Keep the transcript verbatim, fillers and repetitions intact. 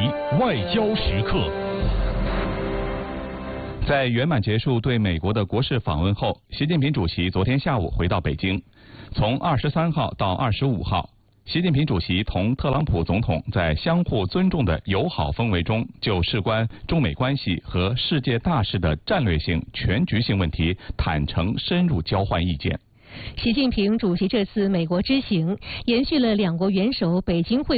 外交时刻。在圆满结束对美国的国事访问后，习近平主席昨天下午回到北京。从二十三号到二十五号，习近平主席同特朗普总统在相互尊重的友好氛围中，就事关中美关系和世界大事的战略性、全局性问题坦诚深入交换意见。 习近平主席这次美国之行延续了两国元首北京会